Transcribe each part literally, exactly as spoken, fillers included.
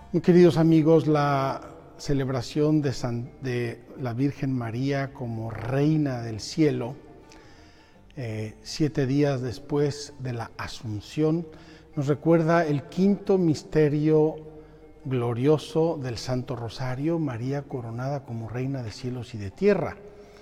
Muy queridos amigos, la celebración de, San, de la Virgen María como Reina del Cielo, eh, siete días después de la Asunción, nos recuerda el quinto misterio glorioso del Santo Rosario, María coronada como Reina de cielos y de tierra.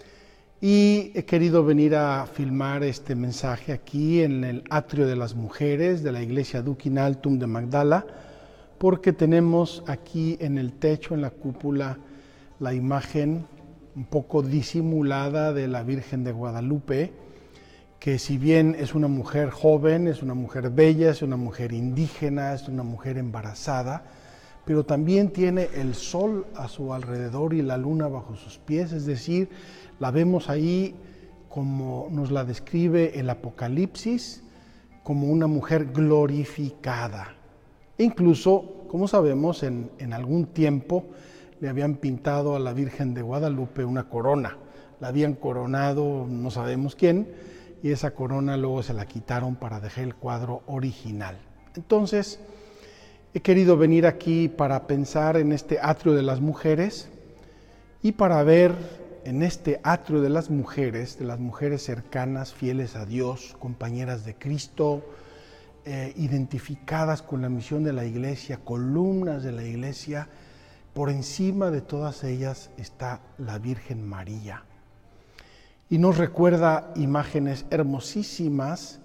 Y he querido venir a filmar este mensaje aquí en el atrio de las mujeres de la iglesia Duc in Altum de Magdala, porque tenemos aquí en el techo, en la cúpula, la imagen un poco disimulada de la Virgen de Guadalupe, que si bien es una mujer joven, es una mujer bella, es una mujer indígena, es una mujer embarazada, pero también tiene el sol a su alrededor y la luna bajo sus pies, es decir, la vemos ahí como nos la describe el Apocalipsis, como una mujer glorificada. Incluso, como sabemos, en, en algún tiempo le habían pintado a la Virgen de Guadalupe una corona. La habían coronado, no sabemos quién, y esa corona luego se la quitaron para dejar el cuadro original. Entonces, he querido venir aquí para pensar en este atrio de las mujeres y para ver en este atrio de las mujeres, de las mujeres cercanas, fieles a Dios, compañeras de Cristo, Eh, identificadas con la misión de la iglesia, columnas de la iglesia, por encima de todas ellas está la Virgen María. Y nos recuerda imágenes hermosísimas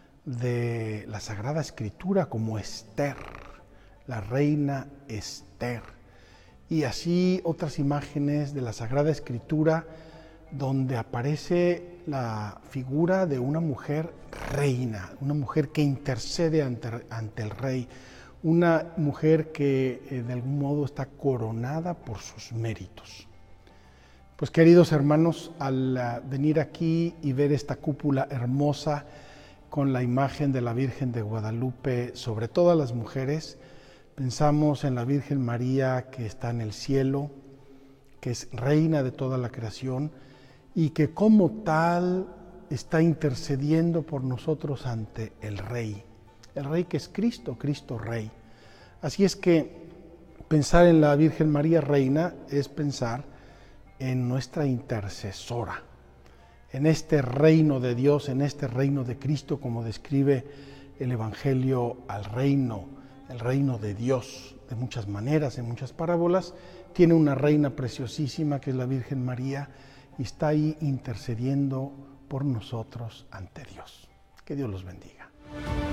de la Sagrada Escritura, como Esther, la reina Esther. Y así otras imágenes de la Sagrada Escritura donde aparece la figura de una mujer reina, una mujer que intercede ante, ante el rey, una mujer que eh, de algún modo está coronada por sus méritos. Pues queridos hermanos, al uh, venir aquí y ver esta cúpula hermosa con la imagen de la Virgen de Guadalupe sobre todas las mujeres, pensamos en la Virgen María que está en el cielo, que es reina de toda la creación, y que como tal está intercediendo por nosotros ante el Rey, el Rey que es Cristo, Cristo Rey. Así es que pensar en la Virgen María Reina es pensar en nuestra intercesora, en este reino de Dios, en este reino de Cristo, como describe el Evangelio al reino, el reino de Dios, de muchas maneras, en muchas parábolas. Tiene una reina preciosísima que es la Virgen María, y está ahí intercediendo por nosotros ante Dios. Que Dios los bendiga.